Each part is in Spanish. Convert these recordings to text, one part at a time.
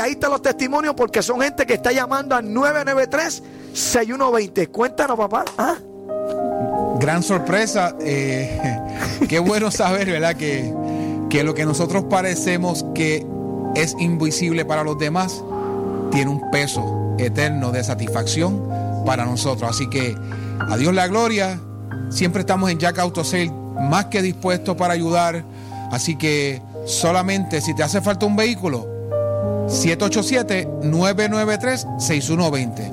ahí están los testimonios, porque son gente que está llamando al 993-6120. Cuéntanos, papá. ¿Ah? Gran sorpresa. Qué bueno saber, ¿verdad? Que lo que nosotros parecemos que es invisible para los demás tiene un peso eterno de satisfacción para nosotros. Así que a Dios la gloria. Siempre estamos en Jack Auto Sales más que dispuestos para ayudar. Así que solamente si te hace falta un vehículo, 787-993-6120.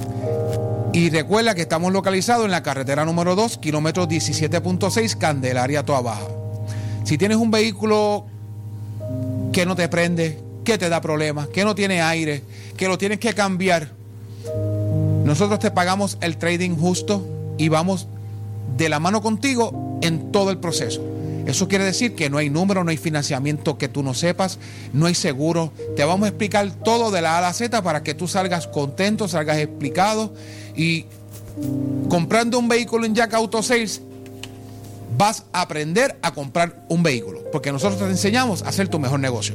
Y recuerda que estamos localizados en la carretera número 2, kilómetro 17.6, Candelaria, Toa Baja. Si tienes un vehículo que no te prende, que te da problemas, que no tiene aire, que lo tienes que cambiar, nosotros te pagamos el trading justo y vamos de la mano contigo en todo el proceso. Eso quiere decir que no hay número, no hay financiamiento que tú no sepas, no hay seguro. Te vamos a explicar todo de la A a la Z para que tú salgas contento, salgas explicado. Y comprando un vehículo en Jack Auto Sales, vas a aprender a comprar un vehículo, porque nosotros te enseñamos a hacer tu mejor negocio.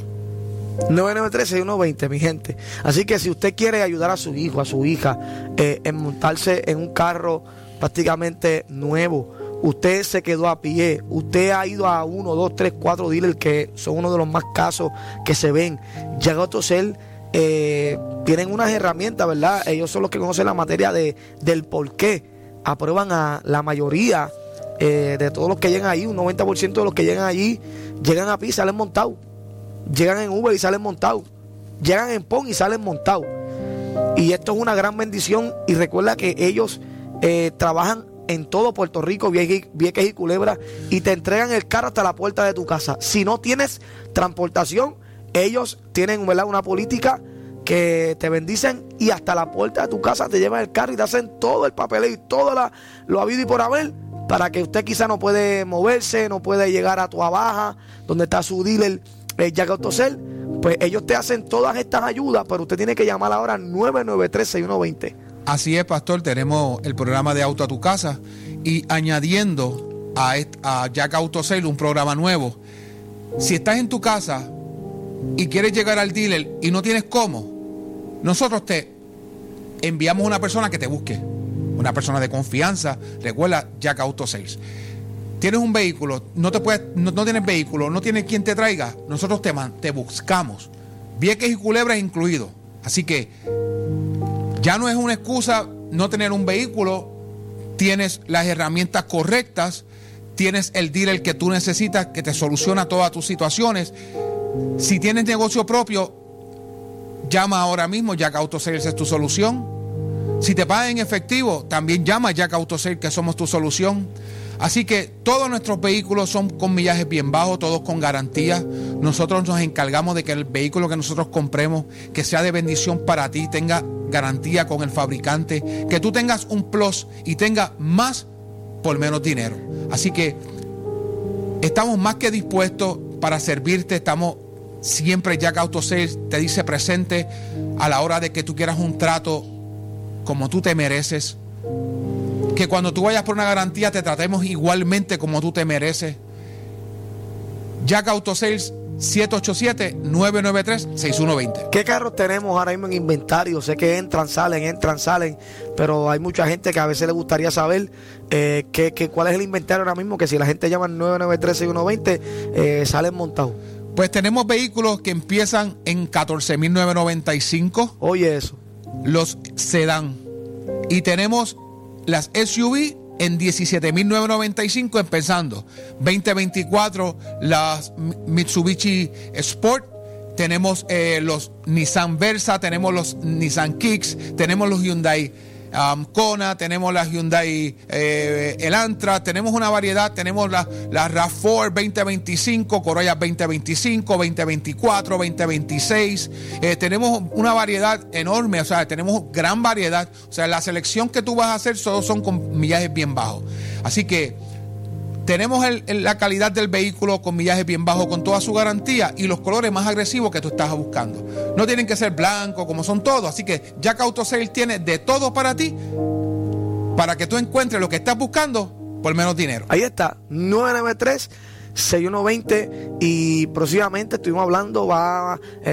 993-6120, mi gente. Así que si usted quiere ayudar a su hijo, a su hija, en montarse en un carro prácticamente nuevo, usted se quedó a pie, usted ha ido a 1, 2, 3, 4 dealers que son uno de los más casos que se ven. Jack Auto Sales tienen unas herramientas, ¿verdad? Ellos son los que conocen la materia del por qué aprueban a la mayoría de todos los que llegan allí. Un 90% de los que llegan allí llegan a pie y salen montados, llegan en Uber y salen montados, llegan en PON y salen montados. Y esto es una gran bendición. Y recuerda que ellos trabajan en todo Puerto Rico, Vieques y Culebra, y te entregan el carro hasta la puerta de tu casa. Si no tienes transportación, ellos tienen, ¿verdad?, una política que te bendicen y hasta la puerta de tu casa te llevan el carro y te hacen todo el papeleo y todo lo habido y por haber, para que usted quizá no puede moverse, no puede llegar a Toa Baja, donde está su dealer Jack Auto Sales. Pues ellos te hacen todas estas ayudas, pero usted tiene que llamar ahora al 993-6120. Así es, pastor, tenemos el programa de Auto a tu Casa y añadiendo a Jack Auto Sales un programa nuevo. Si estás en tu casa y quieres llegar al dealer y no tienes cómo, nosotros te enviamos una persona que te busque, una persona de confianza. Recuerda, Jack Auto Sales. Tienes un vehículo, no tienes vehículo, no tienes quien te traiga, nosotros te buscamos. Vieques y Culebras incluido. Así que ya no es una excusa no tener un vehículo, tienes las herramientas correctas, tienes el dealer que tú necesitas que te soluciona todas tus situaciones. Si tienes negocio propio, llama ahora mismo. Jack Auto Sales es tu solución. Si te pagan en efectivo, también llama a Jack Auto Sales, que somos tu solución. Así que todos nuestros vehículos son con millajes bien bajos, todos con garantía. Nosotros nos encargamos de que el vehículo que nosotros compremos, que sea de bendición para ti, tenga garantía con el fabricante, que tú tengas un plus y tenga más por menos dinero. Así que estamos más que dispuestos para servirte. Estamos siempre, Jack Auto Sales te dice presente a la hora de que tú quieras un trato como tú te mereces, que cuando tú vayas por una garantía te tratemos igualmente como tú te mereces. Jack Auto Sales, 787-993-6120. ¿Qué carros tenemos ahora mismo en inventario? Sé que entran, salen, pero hay mucha gente que a veces le gustaría saber cuál es el inventario ahora mismo, que si la gente llama al 993-6120, salen montados. Pues tenemos vehículos que empiezan en $14,995. Oye, eso. Los sedán. Y tenemos las SUV en $17,995, empezando 2024 las Mitsubishi Sport, tenemos los Nissan Versa, tenemos los Nissan Kicks, tenemos los Hyundai Kona, tenemos la Hyundai Elantra, tenemos una variedad, tenemos la RAV4 2025, Corolla 2025, 2024, 2026, tenemos una variedad enorme, o sea, tenemos gran variedad, o sea, la selección que tú vas a hacer solo son con millajes bien bajos, así que tenemos la calidad del vehículo con millajes bien bajos, con toda su garantía y los colores más agresivos que tú estás buscando. No tienen que ser blancos como son todos. Así que Jack Auto Sales tiene de todo para ti, para que tú encuentres lo que estás buscando por menos dinero. Ahí está, 993-6120. Y próximamente estuvimos hablando,